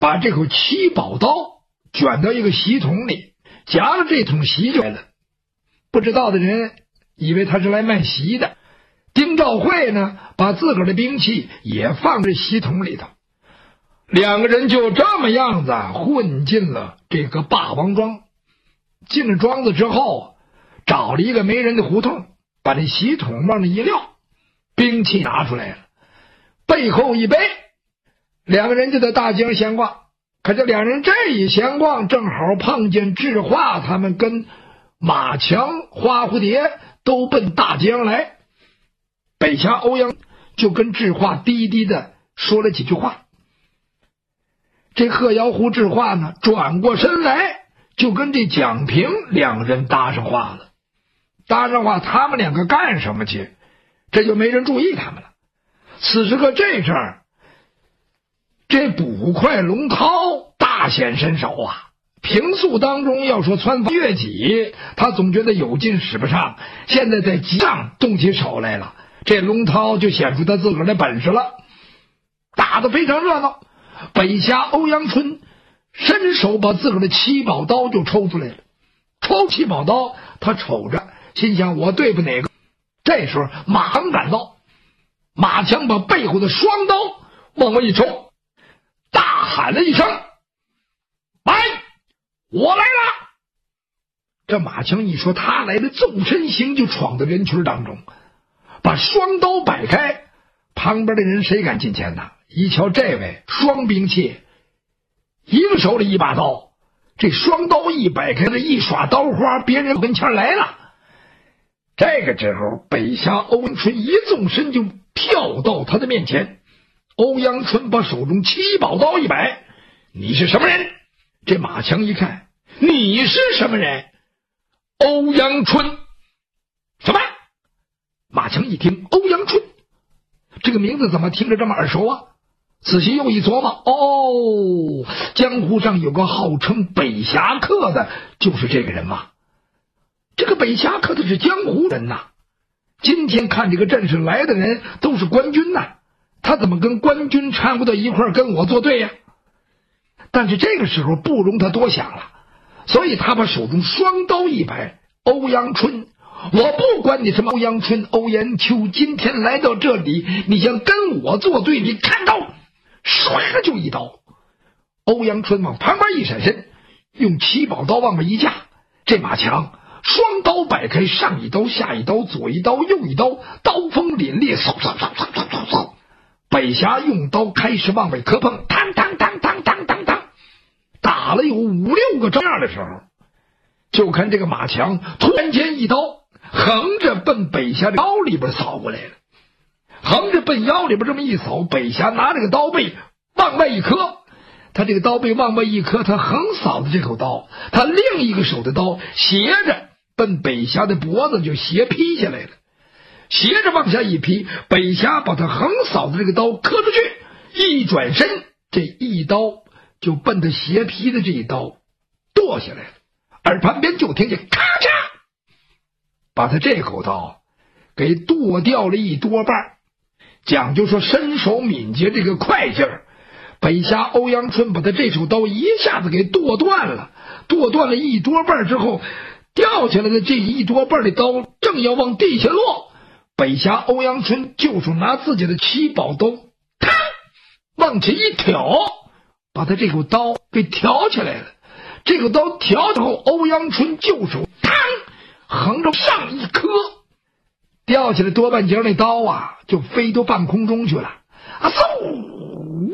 把这口七宝刀卷到一个锡桶里，夹着这桶锡就来了。不知道的人以为他是来卖锡的。丁兆会呢，把自个儿的兵器也放在锡桶里头。两个人就这么样子混进了这个霸王庄。进了庄子之后，找了一个没人的胡同，把这锡桶往那一撂，兵器拿出来了，背后一背，两个人就在大街上闲逛。可这两人这一闲逛，正好碰见智化他们跟马强、花蝴蝶都奔大街上来。北侠欧阳就跟智化低低的说了几句话。这贺瑶湖智化呢，转过身来就跟这蒋平两人搭上话了。搭上话，他们两个干什么去？这就没人注意他们了。此时刻这阵儿，这捕快龙涛大显身手啊！平素当中要说穿房越戟，他总觉得有劲使不上，现在在戟上动起手来了。这龙涛就显出他自个儿的本事了，打得非常热闹。北侠欧阳春伸手把自个儿的七宝刀就抽出来了。抽七宝刀，他瞅着心想我对付哪个。这时候马强赶到，马强把背后的双刀往外一抽，大喊了一声：来，我来了！这马强一说他来了，纵身行就闯到人群当中，把双刀摆开。旁边的人谁敢近前呢？一瞧这位双兵器，一个手里一把刀，这双刀一摆开，这一耍刀花，别人跟前来了。这个时候北侠欧阳春一纵身就跳到他的面前。欧阳春把手中七宝刀一摆：你是什么人？这马强一看，你是什么人？欧阳春。什么？马强一听欧阳春这个名字怎么听着这么耳熟啊？仔细又一琢磨，哦，江湖上有个号称北侠客的，就是这个人嘛。这个北侠客的是江湖人呐，今天看这个阵势来的人都是官军呐，他怎么跟官军掺和到一块儿跟我作对呀？但是这个时候不容他多想了，所以他把手中双刀一摆：欧阳春，我不管你什么欧阳春、欧阳秋，今天来到这里，你想跟我作对，你看刀，唰就一刀。欧阳春往旁边一闪身，用七宝刀往外一架。这马强双刀摆开，上一刀下一刀，左一刀右一刀，刀锋凛冽，嗖嗖嗖嗖嗖嗖嗖。北侠用刀开始往外磕碰，当当当当当当当，打了有5、6个招样的时候，就看这个马强突然间一刀横着奔北侠的腰里边扫过来了。横着奔腰里边这么一扫，北侠拿这个刀背往外一磕，他这个刀背往外一磕，他横扫的这口刀，他另一个手的刀斜着奔北侠的脖子就斜劈下来了。斜着往下一劈，北侠把他横扫的这个刀磕出去，一转身，这一刀就奔他斜劈的这一刀剁下来了。而旁边就听见咔嚓，把他这口刀给剁掉了一多半。讲究说身手敏捷，这个快劲儿，北侠欧阳春把他这手刀一下子给剁断了，剁断了一多半之后，掉下来的这一多半的刀正要往地下落，北侠欧阳春就手拿自己的七宝刀，嘡，往前一挑，把他这口刀给挑起来了。这个刀挑之后，欧阳春就手嘡，横着上一磕，掉起来多半截那刀啊，就飞到半空中去了。啊，嗖，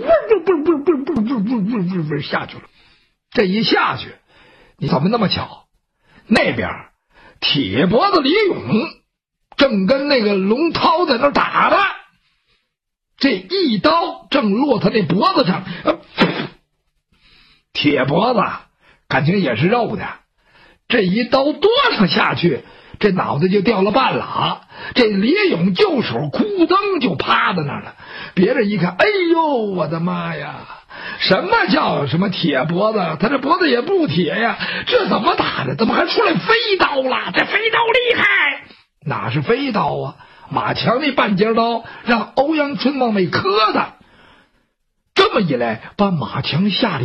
不下去了。这一下去，你怎么那么巧？那边铁脖子李勇正跟那个龙涛在那打呢，这一刀正落他那脖子上。铁脖子感情也是肉的，这一刀多上下去，这脑袋就掉了半拉。这李勇就手哭噔就趴在那儿了。别人一看，哎呦我的妈呀，什么叫什么铁脖子？他这脖子也不铁呀，这怎么打的？怎么还出来飞刀了？这飞刀厉害！哪是飞刀啊？马强那半截刀让欧阳春往外磕的，这么一来把马强吓得